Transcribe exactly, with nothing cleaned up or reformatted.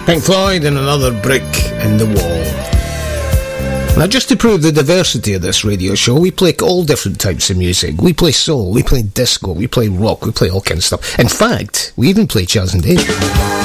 Pink Floyd and Another Brick in the Wall. Now, just to prove the diversity of this radio show, we play all different types of music. We play soul, we play disco, we play rock, we play all kinds of stuff. In fact, we even play Chas and Dave.